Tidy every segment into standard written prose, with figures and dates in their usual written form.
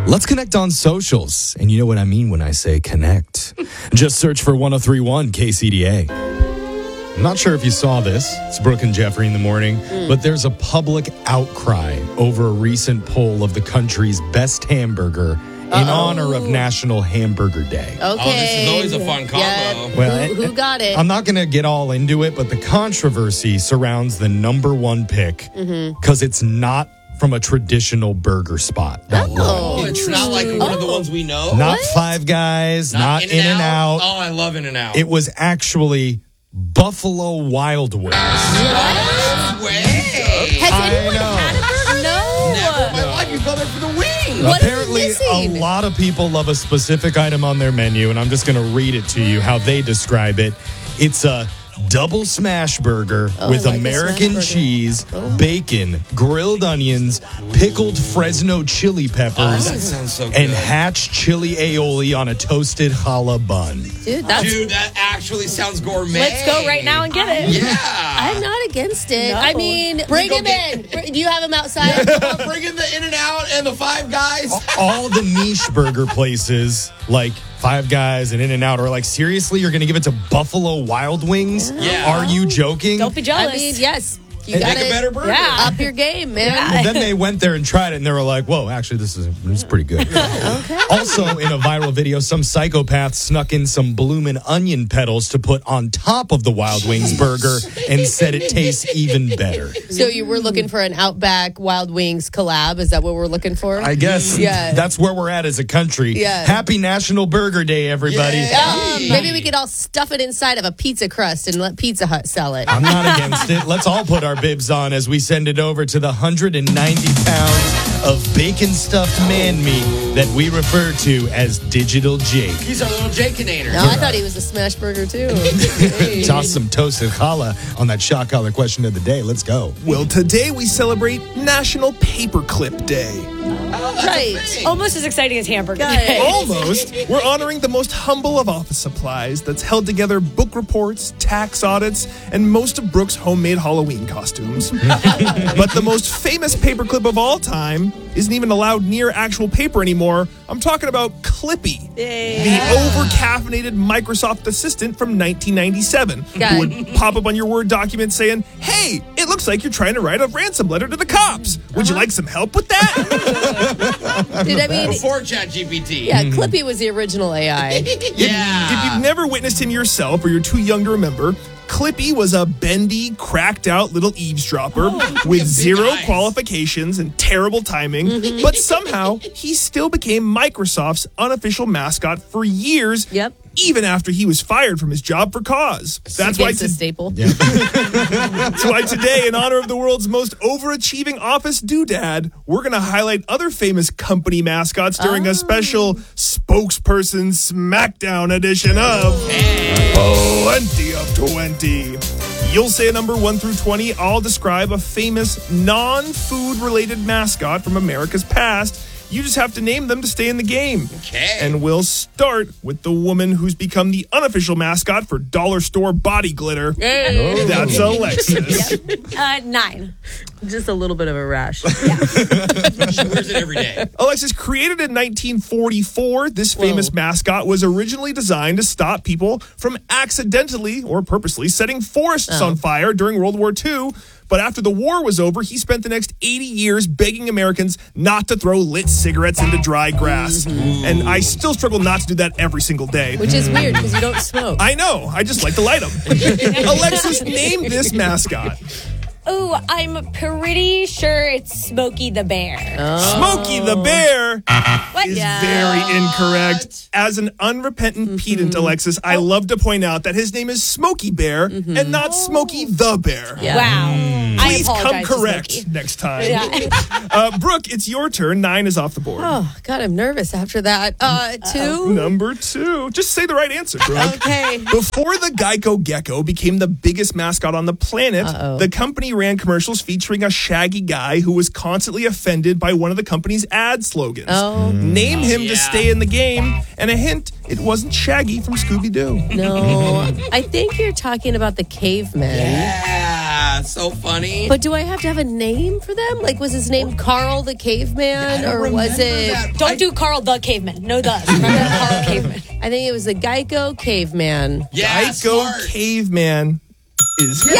Let's connect on socials. And you know what I mean when I say connect. Just search for 103.1 KCDA. I'm not sure if you saw this. It's Brooke and Jeffrey in the morning. But there's a public outcry over a recent poll of the country's best hamburger in honor of National Hamburger Day. Okay. Oh, this is always a fun combo. Yeah. Well, Who got it? I'm not going to get all into it, but the controversy surrounds the number one pick because it's not from a traditional burger spot. That Oh, it's not like one of the ones we know? Not Five Guys, not In-N-Out. Oh, I love In-N-Out. It was actually Buffalo Wild Wings. No way. Has anyone had a burger? No. Never in my life. You go there for the wing. What Apparently, are you missing? a lot of people love a specific item on their menu, and I'm just going to read it to you how they describe it. It's a double smash burger with I like a American smash burger. cheese, bacon, grilled onions, pickled Fresno chili peppers, that sounds so good. and hatch chili aioli on a toasted challah bun. Dude, that actually sounds gourmet. Let's go right now and get it. Yeah. I'm not against it. No. I mean, bring go him get- in. Do you have him outside? Bring in the In-N-Out and the Five Guys. All the niche burger places like Five Guys and In-N-Out are like, seriously, you're going to give it to Buffalo Wild Wings? Yeah. Are you joking? Don't be jealous. I mean, yes. You Make got Make a better burger. Yeah. up your game, man. Yeah. Then they went there and tried it, and they were like, whoa, actually, this is pretty good. Okay. Also, in a viral video, some psychopath snuck in some bloomin' onion petals to put on top of the Wild Wings burger and said it tastes even better. So you were looking for an Outback Wild Wings collab? Is that what we're looking for? I guess Yeah. that's where we're at as a country. Yeah. Happy National Burger Day, everybody. Yeah. Maybe we could all stuff it inside of a pizza crust and let Pizza Hut sell it. I'm not against it. Let's all put our bibs on as we send it over to the 190 pounds of bacon-stuffed man meat that we refer to as Digital Jake. He's our little Jake-inator. No, I thought he was a smash burger too. Toss some toasted challah on that shot collar question of the day. Let's go. Well, today we celebrate National Paperclip Day. Right. Almost as exciting as hamburger. Good. Almost. We're honoring the most humble of office supplies that's held together book reports, tax audits, and most of Brooke's homemade Halloween costumes. But the most famous paperclip of all time isn't even allowed near actual paper anymore. I'm talking about Clippy, the over-caffeinated Microsoft assistant from 1997, who would pop up on your Word document saying, "Hey, it looks like you're trying to write a ransom letter to the cops. Would you like some help with that?" Dude, I mean, Before ChatGPT. yeah, Clippy was the original AI. Yeah. If you've never witnessed him yourself or you're too young to remember, Clippy was a bendy, cracked out little eavesdropper with zero eyes. qualifications and terrible timing, but somehow he still became Microsoft's unofficial mascot for years. Yep. Even after he was fired from his job for cause. That's why, Against a staple. that's why today, in honor of the world's most overachieving office doodad, we're going to highlight other famous company mascots during a special spokesperson smackdown edition of Plenty of 20. You'll say a number 1 through 20. I'll describe a famous non-food related mascot from America's past. You just have to name them to stay in the game. Okay. And we'll start with the woman who's become the unofficial mascot for dollar store body glitter. That's Alexis. 9. Just a little bit of a rash. She wears it every day. Alexis, created in 1944, this famous mascot was originally designed to stop people from accidentally or purposely setting forests on fire during World War II. But after the war was over, he spent the next 80 years begging Americans not to throw lit cigarettes into dry grass. And I still struggle not to do that every single day. Which is weird because you don't smoke. I know. I just like to light them. Alexis, name this mascot. Ooh, I'm pretty sure it's Smokey the Bear. Smokey the Bear What? is very incorrect. As an unrepentant pedant, Alexis, I love to point out that his name is Smokey Bear and not Smokey the Bear. Yeah. Wow. Please I come apologize to correct Smokey. next time. Yeah. Brooke, it's your turn. 9 is off the board. Oh, God, I'm nervous after that. 2? Number 2. Just say the right answer, Brooke. Okay. Before the Geico Gecko became the biggest mascot on the planet, the company ran commercials featuring a shaggy guy who was constantly offended by one of the company's ad slogans. Name him to stay in the game, and a hint, it wasn't Shaggy from Scooby-Doo. No, I think you're talking about the caveman. Yeah. Yeah, so funny. But do I have to have a name for them? Like, was his name Carl the Caveman, I don't or was remember it? that. Don't do Carl the Caveman. No, the Carl Caveman. I think it was the Geico Caveman. Yeah, Geico smart. Caveman is Good.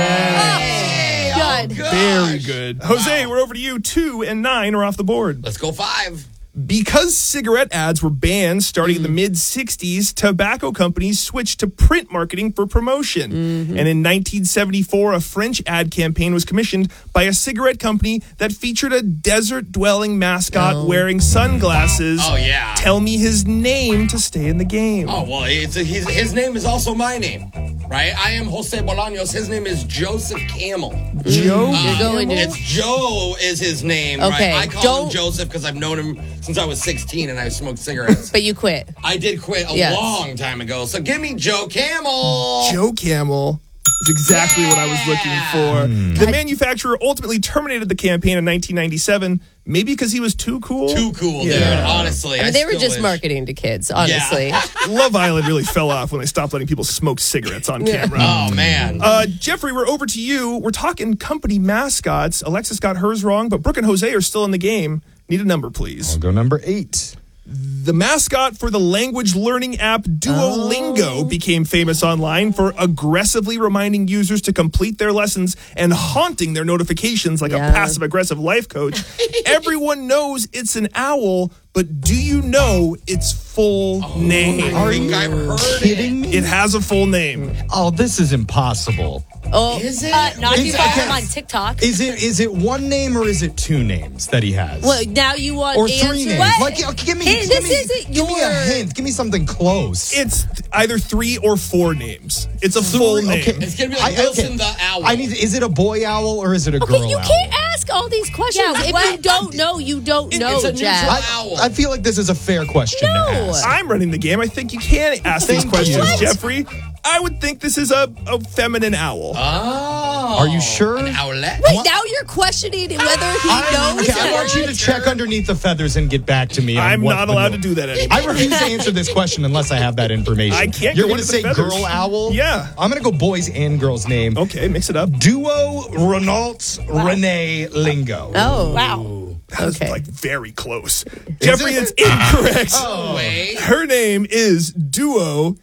very good. Jose, we're over to you. 2 and 9 are off the board. Let's go 5. Because cigarette ads were banned starting in the mid-'60s, tobacco companies switched to print marketing for promotion. And in 1974, a French ad campaign was commissioned by a cigarette company that featured a desert-dwelling mascot wearing sunglasses. Oh, yeah. Tell me his name to stay in the game. Oh, well, his name is also my name, right? I am Jose Bolaños. His name is Joseph Camel. Joe? You're going to- It's Joe is his name, Okay, right? I call him Joseph because I've known him since I was 16 and I smoked cigarettes. But you quit. I did quit a long time ago. So give me Joe Camel. Joe Camel is exactly what I was looking for. The manufacturer ultimately terminated the campaign in 1997, maybe because he was too cool. Too cool, dude. Honestly. I mean, they were still just wish. marketing to kids, honestly. Love Island really fell off when they stopped letting people smoke cigarettes on camera. Oh, man. Jeffrey, we're over to you. We're talking company mascots. Alexis got hers wrong, but Brooke and Jose are still in the game. Need a number, please. I'll go number 8. The mascot for the language learning app Duolingo became famous online for aggressively reminding users to complete their lessons and haunting their notifications like a passive-aggressive life coach. Everyone knows it's an owl, but do you know its full name? I think I've heard Kidding me? It has a full name. Oh, this is impossible. Oh, Is it? Not if you It's- follow okay. him on TikTok. Is it one name or is it 2 names that he has? well, now you want or answers? 3 names? What? Like, give me, Hey, give this me, isn't give me a your- hint. Give me something close. It's either 3 or 4 names. It's a full name. Okay. It's going to be like Wilson the Owl. Is it a boy owl or is it a girl Okay, you owl? can't ask all these questions. Yeah, if what? you don't know, you don't know, It's a Jack. neutral owl. I feel like this is a fair question No. to ask. I'm running the game. I think you can ask these questions, you. Jeffrey. I would think this is a feminine owl. Oh. Are you sure? An owlet? Wait, now you're questioning whether he knows. Okay, I or want you not? to check underneath the feathers and get back to me. on I'm what not the allowed no- to do that anymore. I refuse to answer this question unless I have that information. I can't You're go going to into say the feathers. girl owl? Yeah. I'm going to go boys and girls name. Okay, mix it up. Duo Renault Renee Lingo. Oh, Wow. That was Okay. like very close. Jeffrey, it's incorrect. Wait. Her name is Duo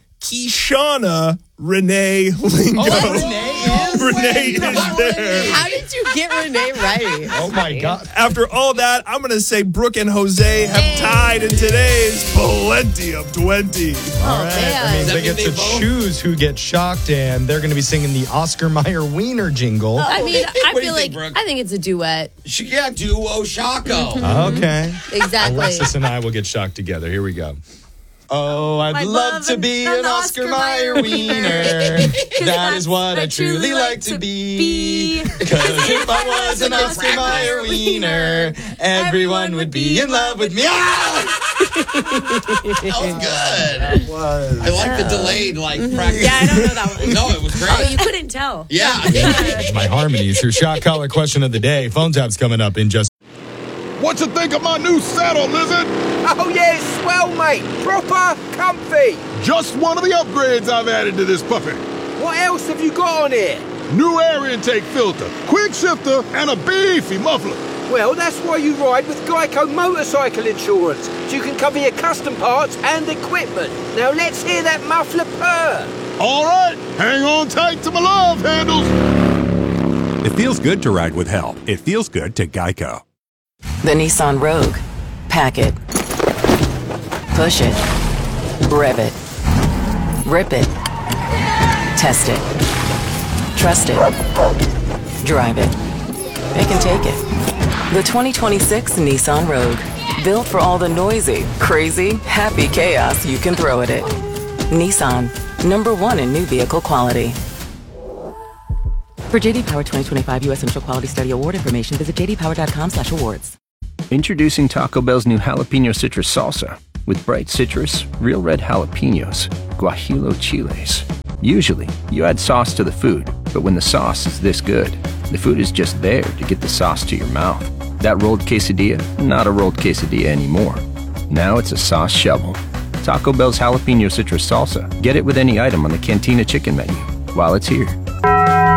Kishana Renee Lingo. Oh, Renee is? Renee is there. how did you get Renee right? Oh, my God. After all that, I'm going to say Brooke and Jose have tied in today's Plenty of 20. Oh, man. I mean, Does that they get mean to they both- choose who gets shocked, and they're going to be singing the Oscar Mayer Wiener jingle. I mean, I What do feel you like think, Brooke? I think it's a duet. Yeah, Duo Shaco. Okay. Exactly. Alexis and I will get shocked together. Here we go. Oh, I'd I'd love love to be an an Oscar Oscar Mayer Mayer wiener. wiener. That is what I truly like to be. Because if I was an Oscar Mayer wiener, everyone would be in love with me. Ah! That was good. I like the delayed, practice. Yeah, I don't know that one. No, it was Oh, great. you couldn't tell. Yeah. My harmonies through Shot Collar Question of the Day. Phone tap's coming up in just. What you think of my new saddle, Lizard? Oh yeah, it's swell, mate. Proper comfy. Just one of the upgrades I've added to this puppy. What else have you got on here? New air intake filter, quick shifter, and a beefy muffler. Well, that's why you ride with Geico Motorcycle Insurance, so you can cover your custom parts and equipment. Now let's hear that muffler purr. All right, hang on tight to my love handles. It feels good to ride with help. It feels good to Geico. The Nissan Rogue. Pack it. Push it. Rev it. Rip it. Test it. Trust it. Drive it. It can take it. The 2026 Nissan Rogue. Built for all the noisy, crazy, happy chaos you can throw at it. Nissan. #1 in new vehicle quality. For JD Power 2025 U.S. Central Quality Study Award information, visit jdpower.com/awards. Introducing Taco Bell's new Jalapeno Citrus Salsa. With bright citrus, real red jalapenos, guajillo chiles. Usually, you add sauce to the food, but when the sauce is this good, the food is just there to get the sauce to your mouth. That rolled quesadilla, not a rolled quesadilla anymore. Now it's a sauce shovel. Taco Bell's Jalapeno Citrus Salsa. Get it with any item on the Cantina Chicken menu while it's here.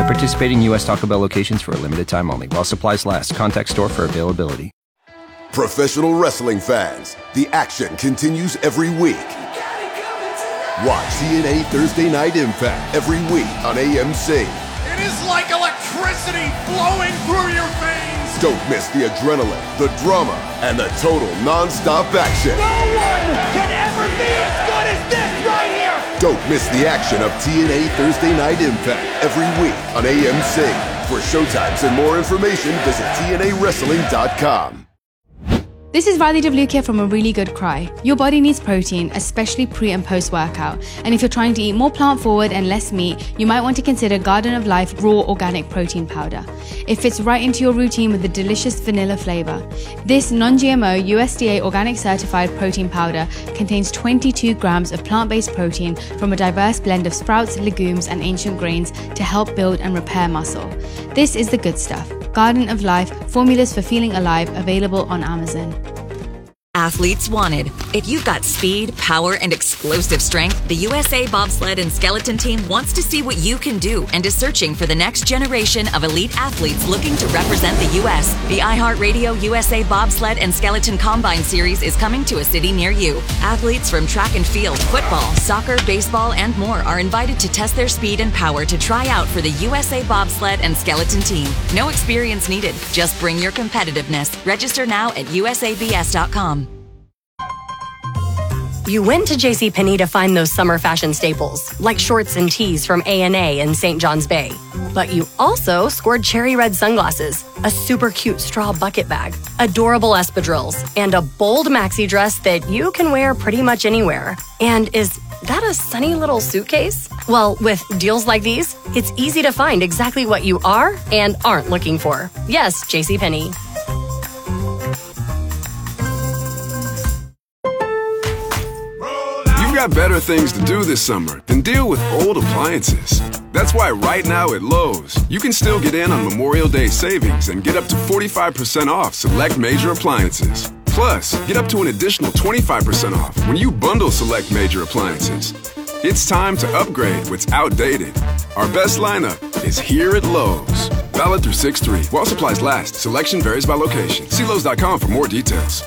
participating U.S. Taco Bell locations for a limited time only. While supplies last. Contact store for availability. Professional wrestling fans, the action continues every week. Watch TNA Thursday Night Impact every week on AMC. It is like electricity flowing through your veins. Don't miss the adrenaline, the drama, and the total non-stop action. No one can ever be as good as this right here. Don't miss the action of TNA Thursday Night Impact every week on AMC. For showtimes and more information, visit TNAWrestling.com. This is Riley DeVlukia from A Really Good Cry. Your body needs protein, especially pre and post workout. And if you're trying to eat more plant forward and less meat, you might want to consider Garden of Life Raw Organic Protein Powder. It fits right into your routine with a delicious vanilla flavor. This non-GMO USDA organic certified protein powder contains 22 grams of plant-based protein from a diverse blend of sprouts, legumes, and ancient grains to help build and repair muscle. This is the good stuff. Garden of Life, formulas for feeling alive, available on Amazon. Athletes wanted. If you've got speed, power, and explosive strength, the USA Bobsled and Skeleton Team wants to see what you can do and is searching for the next generation of elite athletes looking to represent the U.S. The iHeartRadio USA Bobsled and Skeleton Combine Series is coming to a city near you. Athletes from track and field, football, soccer, baseball, and more are invited to test their speed and power to try out for the USA Bobsled and Skeleton Team. No experience needed. Just bring your competitiveness. Register now at usabs.com. You went to JCPenney to find those summer fashion staples, like shorts and tees from A&A in St. John's Bay. But you also scored cherry red sunglasses, a super cute straw bucket bag, adorable espadrilles, and a bold maxi dress that you can wear pretty much anywhere. And is that a sunny little suitcase? Well, with deals like these, it's easy to find exactly what you are and aren't looking for. Yes, JCPenney. Got better things to do this summer than deal with old appliances. That's why right now at Lowe's, you can still get in on Memorial Day savings and get up to 45% off select major appliances. Plus, get up to an additional 25% off when you bundle select major appliances. It's time to upgrade what's outdated. Our best lineup is here at Lowe's. Valid through 6/3. While supplies last. Selection varies by location. See Lowe's.com for more details.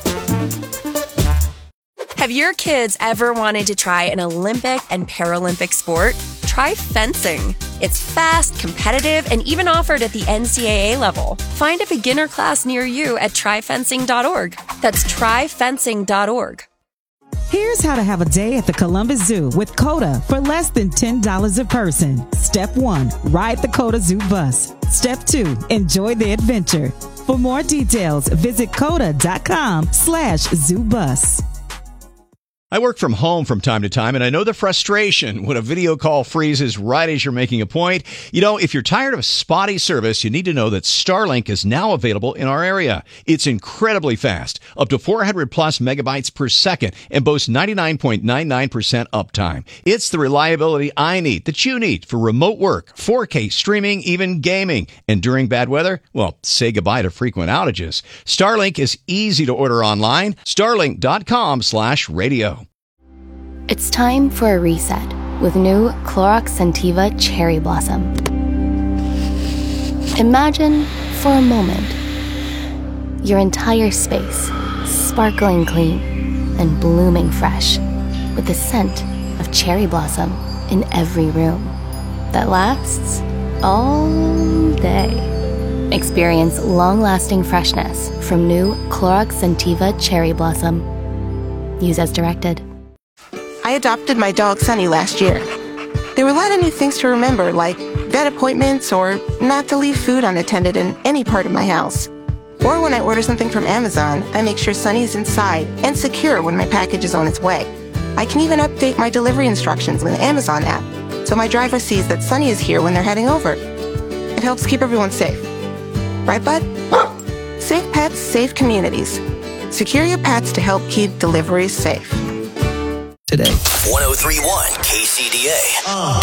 Have your kids ever wanted to try an Olympic and Paralympic sport? Try fencing. It's fast, competitive, and even offered at the NCAA level. Find a beginner class near you at tryfencing.org. That's tryfencing.org. Here's how to have a day at the Columbus Zoo with COTA for less than $10 a person. Step 1, ride the COTA Zoo bus. Step 2, enjoy the adventure. For more details, visit COTA.com/zoobus. I work from home from time to time, and I know the frustration when a video call freezes right as you're making a point. You know, if you're tired of spotty service, you need to know that Starlink is now available in our area. It's incredibly fast, up to 400 plus megabytes per second, and boasts 99.99% uptime. It's the reliability I need, that you need, for remote work, 4K streaming, even gaming. And during bad weather, well, say goodbye to frequent outages. Starlink is easy to order online. Starlink.com/radio. It's time for a reset with new Clorox Scentiva Cherry Blossom. Imagine, for a moment, your entire space sparkling clean and blooming fresh with the scent of cherry blossom in every room that lasts all day. Experience long-lasting freshness from new Clorox Scentiva Cherry Blossom. Use as directed. I adopted my dog Sunny last year. There were a lot of new things to remember, like vet appointments or not to leave food unattended in any part of my house. Or when I order something from Amazon, I make sure Sunny is inside and secure when my package is on its way. I can even update my delivery instructions in the Amazon app, so my driver sees that Sunny is here when they're heading over. It helps keep everyone safe. Right, bud? Safe pets, safe communities. Secure your pets to help keep deliveries safe. Today. 103.1 KCDA.